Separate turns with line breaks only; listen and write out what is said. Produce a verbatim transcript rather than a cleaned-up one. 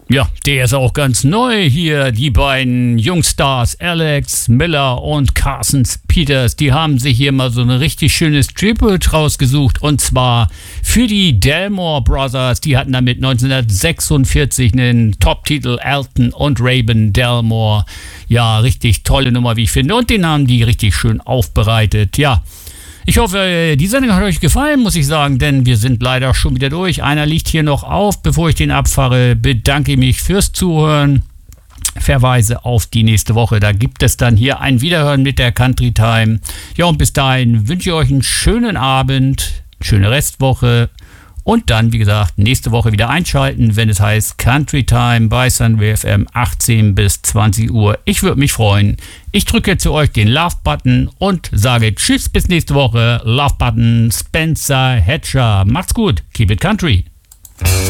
Ja, der ist auch ganz neu hier. Die beiden Jungstars Alex Miller und Carson Peters, die haben sich hier mal so ein richtig schönes Tribute rausgesucht. Und zwar für die Delmore Brothers. Die hatten damit neunzehnhundertsechsundvierzig einen Top-Titel, Elton und Rabin Delmore. Ja, richtig tolle Nummer, wie ich finde. Und den haben die richtig schön aufbereitet. Ja. Ich hoffe, die Sendung hat euch gefallen, muss ich sagen, denn wir sind leider schon wieder durch. Einer liegt hier noch auf. Bevor ich den abfahre, bedanke ich mich fürs Zuhören. Verweise auf die nächste Woche. Da gibt es dann hier ein Wiederhören mit der Country Time. Ja, und bis dahin wünsche ich euch einen schönen Abend, schöne Restwoche. Und dann, wie gesagt, nächste Woche wieder einschalten, wenn es heißt Country Time bei Sunway F M achtzehn bis zwanzig Uhr. Ich würde mich freuen. Ich drücke jetzt für euch den Love-Button und sage Tschüss, bis nächste Woche. Love-Button, Spencer Hatcher. Macht's gut. Keep it country.